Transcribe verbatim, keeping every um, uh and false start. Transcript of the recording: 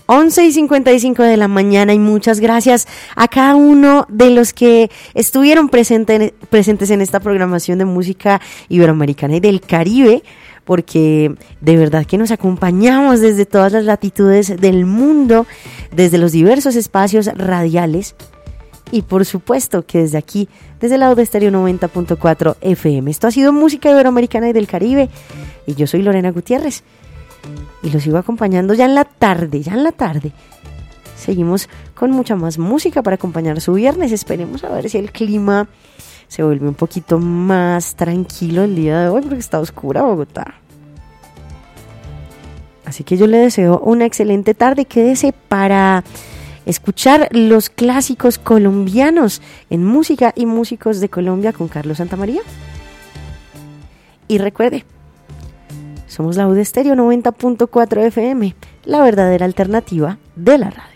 once y cincuenta y cinco de la mañana, y muchas gracias a cada uno de los que estuvieron presente, presentes en esta programación de música iberoamericana y del Caribe, porque de verdad que nos acompañamos desde todas las latitudes del mundo, desde los diversos espacios radiales, y por supuesto que desde aquí, desde el Aude Estéreo noventa punto cuatro F M. Esto ha sido música iberoamericana y del Caribe, y yo soy Lorena Gutiérrez. Y los sigo acompañando ya en la tarde, ya en la tarde. Seguimos con mucha más música para acompañar su viernes. Esperemos a ver si el clima se vuelve un poquito más tranquilo el día de hoy, porque está oscura Bogotá. Así que yo le deseo una excelente tarde. Quédese para escuchar los clásicos colombianos en música y músicos de Colombia con Carlos Santamaría. Y recuerde, somos la Aude Estéreo noventa punto cuatro F M, la verdadera alternativa de la radio.